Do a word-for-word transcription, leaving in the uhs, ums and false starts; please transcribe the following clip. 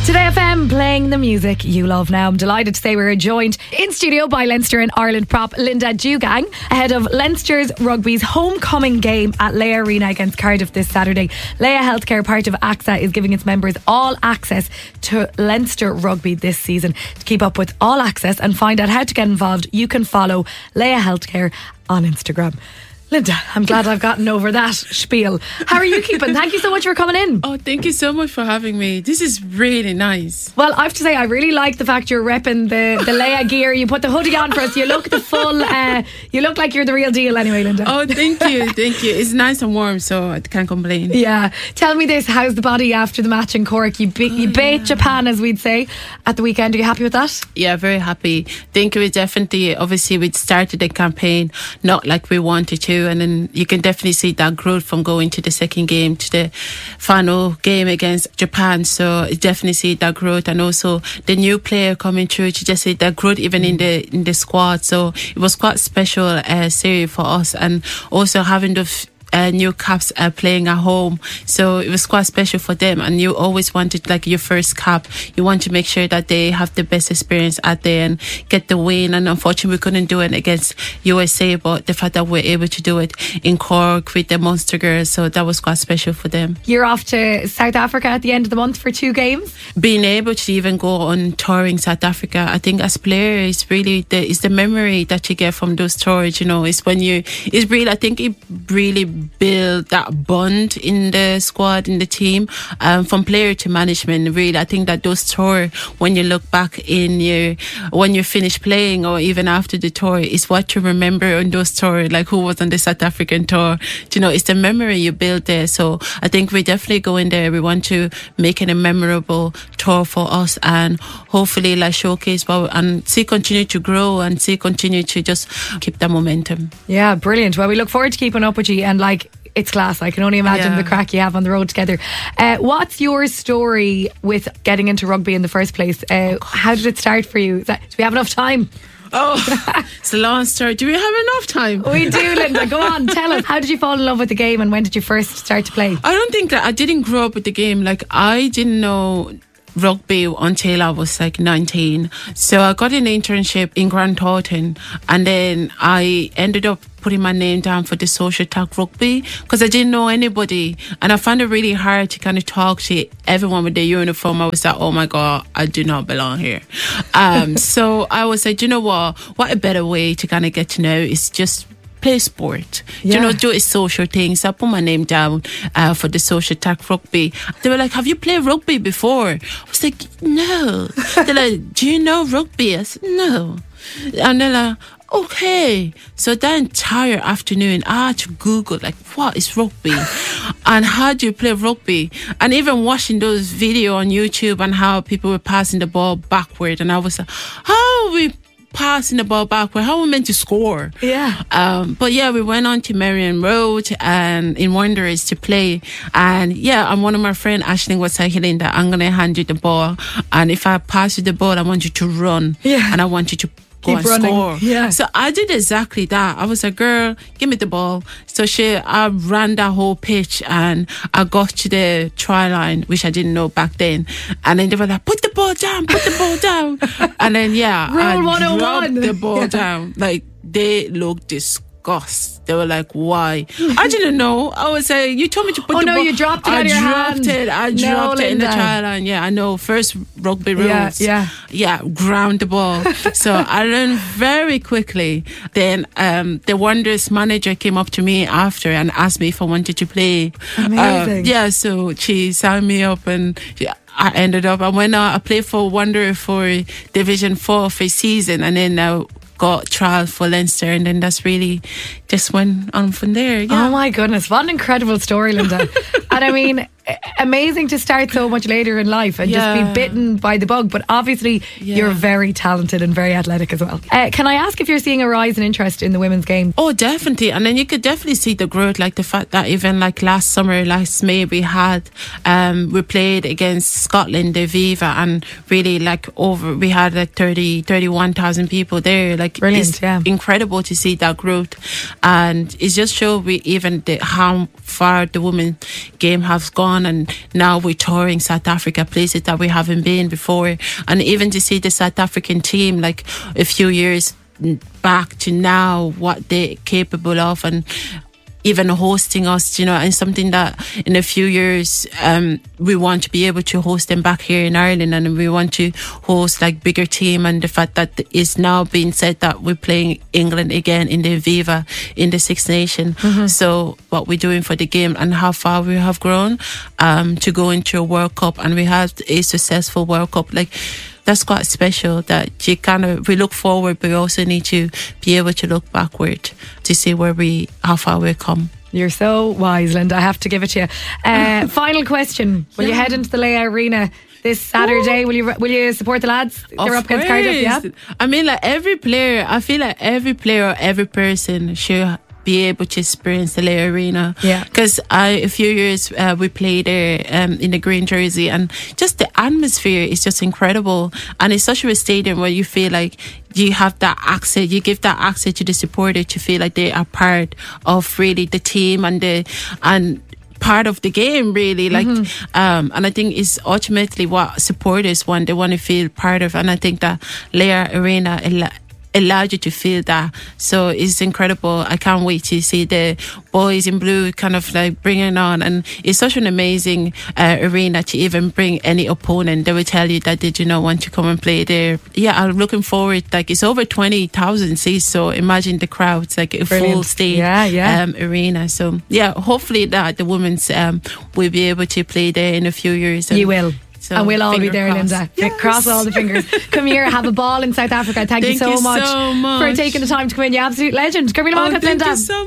Today F M playing the music you love now. I'm delighted to say we're joined in studio by Leinster and Ireland prop Linda Dewgang ahead of Leinster's Rugby's homecoming game at Leia Arena against Cardiff this Saturday. Leia Healthcare, part of AXA, is giving its members all access to Leinster Rugby this season. To keep up with all access and find out how to get involved, you can follow Leia Healthcare on Instagram. Linda, I'm glad I've gotten over that spiel. How are you keeping? Thank you so much for coming in. Oh, thank you so much for having me. This is really nice. Well, I have to say, I really like the fact you're repping the, the Leia gear. You put the hoodie on for us. You look the full, uh, you look like you're the real deal anyway, Linda. Oh, thank you, thank you. It's nice and warm, so I can't complain. Yeah. Tell me this, how's the body after the match in Cork? You, be- you oh, beat yeah. Japan, as we'd say, at the weekend. Are you happy with that? Yeah, very happy. Think we definitely, obviously, we started the campaign not like we wanted to, and then you can definitely see that growth from going to the second game to the final game against Japan. So you definitely see that growth, and also the new player coming through. You just see that growth even in the in the squad. So it was quite special uh, series for us, and also having the F- Uh, new caps uh, playing at home, so it was quite special for them. And you always wanted, like, your first cap, you want to make sure that they have the best experience out there and get the win. And unfortunately we couldn't do it against U S A, but the fact that we're able to do it in Cork with the Munster girls, so that was quite special for them. You're off to South Africa at the end of the month for two games. Being able to even go on touring South Africa, I think as players, it's really the, it's the memory that you get from those tours. You know, it's when you, it's really, I think it really build that bond in the squad, in the team, um, from player to management. Really, I think that those tour, when you look back in your, when you finish playing or even after the tour, is what you remember on those tour, like who was on the South African tour. You know, it's the memory you build there. So I think we definitely go in there. We want to make it a memorable tour for us, and hopefully like showcase well, and see continue to grow and see continue to just keep that momentum. Yeah, brilliant. Well, we look forward to keeping up with you, and like, it's class. I can only imagine Yeah. the crack you have on the road together. Uh, what's your story with getting into rugby in the first place? Uh, how did it start for you? Is that, do we have enough time? Oh, it's a long story. Do we have enough time? We do, Linda. Go on, tell us. How did you fall in love with the game, and when did you first start to play? I don't think that I didn't grow up with the game. Like, I didn't know rugby until I was like nineteen. So I got an internship in Grant Thornton, and then I ended up putting my name down for the social tack rugby because I didn't know anybody, and I found it really hard to kind of talk to everyone with their uniform. I was like, oh my god, I do not belong here. Um, so I was like, you know what? What a better way to kind of get to know is just play sport. Yeah. You know, do a social thing. So I put my name down uh, for the social tack rugby. They were like, have you played rugby before? I was like, no. They're like, do you know rugby? I said, no. And they're like, okay. So that entire afternoon I had to Google, like, what is rugby and how do you play rugby, and even watching those videos on YouTube and how people were passing the ball backward, and I was like, how are we passing the ball backward? How are we meant to score? Yeah. Um, but yeah, we went on to Marion Road and in Wanderers to play. And yeah, and one of my friends, Ashling, was like, Linda, I'm going to hand you the ball. And if I pass you the ball, I want you to run. Yeah. And I want you to go Keep and running. score. Yeah. So I did exactly that. I was like, girl, give me the ball. So she, I ran that whole pitch and I got to the try line, which I didn't know back then. And then they were like, put the ball down, put the ball down. And then, yeah, Rule I one oh one. dropped the ball Yeah. down. Like, they looked disgusted. They were like, why? I didn't know. I was like, you told me to put Oh, the no, ball. you dropped it I out of your dropped hand. it. I No, dropped it in the Linda. try line. Yeah, I know. First rugby rules. Yeah, yeah. Yeah, ground the ball. So I learned very quickly. Then um, the Wanderers manager came up to me after and asked me if I wanted to play. Amazing. Uh, yeah, so she signed me up, and yeah, I ended up, I went out, I played for Wanderer for Division four for a season, and then I got trial for Leinster, and then that's really just went on from there. Yeah. Oh my goodness, what an incredible story, Linda. And I mean, amazing to start so much later in life and Yeah. just be bitten by the bug, but obviously Yeah. you're very talented and very athletic as well. Uh, can I ask if you're seeing a rise in interest in the women's game? Oh, definitely. And then you could definitely see the growth, like the fact that even like last summer, last May, we had, um, we played against Scotland, the Viva, and really like over, we had like thirty, thirty-one thousand people there. Like, Brilliant, it's yeah. incredible to see that growth. And it just shows we even the, how far the women game has gone. on, and now we're touring South Africa, places that we haven't been before. And even to see the South African team, like a few years back to now, what they're capable of, and even hosting us, you know, and something that in a few years um, we want to be able to host them back here in Ireland, and we want to host like bigger team. And the fact that it's now being said that we're playing England again in the Viva in the Six Nations. Mm-hmm. So what we're doing for the game and how far we have grown um, to go into a World Cup, and we had a successful World Cup, like that's quite special. That you kind of, we look forward, but we also need to be able to look backward to see where we, how far we've come. You're so wise, Linda. I have to give it to you. Uh, final question: will yeah. you head into the Leia Arena this Saturday? Ooh. Will you will you support the lads? They're up against Cardiff. Yeah. I mean, like every player, I feel like every player, or every person should be able to experience the Leia Arena. Yeah. Because I, a few years uh, we played there um, in the green jersey, and just the atmosphere is just incredible. And it's such a stadium where you feel like you have that access, you give that access to the supporter to feel like they are part of really the team and the and part of the game, really. Like mm-hmm. um and I think it's ultimately what supporters want. They want to feel part of, and I think that Leia Arena allowed you to feel that. So it's incredible. I can't wait to see the boys in blue kind of like bringing on, and it's such an amazing uh, arena to even bring any opponent. They will tell you that they do not want to come and play there. Yeah, I'm looking forward. Like it's over twenty thousand seats, so imagine the crowds, like a Brilliant. full state yeah, yeah. Um, arena. So yeah, hopefully that the women's um, will be able to play there in a few years. You will. So and we'll all be there, crossed. Linda. Yes. Cross all the fingers. Come here, have a ball in South Africa. Thank, thank you, so, you much so much for taking the time to come in. You absolute legend. Come here, oh, Linda. Thank you so much.